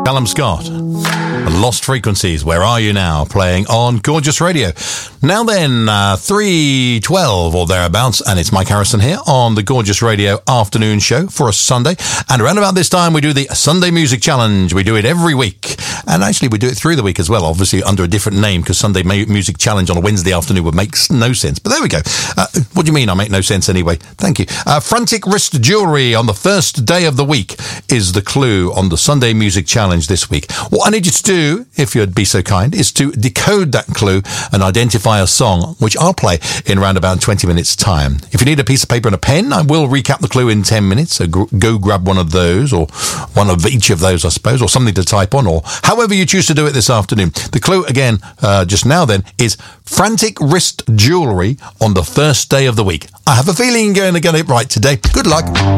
Callum Scott. Lost Frequencies, Where Are You Now? Playing on Gorgeous Radio. Now then, 3:12 or thereabouts, and it's Mike Harrison here on the Gorgeous Radio afternoon show for a Sunday. And around about this time, we do the Sunday Music Challenge. We do it every week. And actually, we do it through the week as well, obviously under a different name, because Sunday Music Challenge on a Wednesday afternoon would make no sense. But there we go. What do you mean I make no sense anyway? Thank you. Frantic Wrist Jewellery on the first day of the week is the clue on the Sunday Music Challenge this week. What I need you to do, if you'd be so kind, is to decode that clue and identify a song, which I'll play in around about 20 minutes' time. If you need a piece of paper and a pen, I will recap the clue in 10 minutes, so go grab one of those, or one of each of those, I suppose, or something to type on, or however you choose to do it this afternoon. The clue, again, just now then, is Frantic Wrist Jewellery on the first day of the week. I have a feeling you're going to get it right today. Good luck.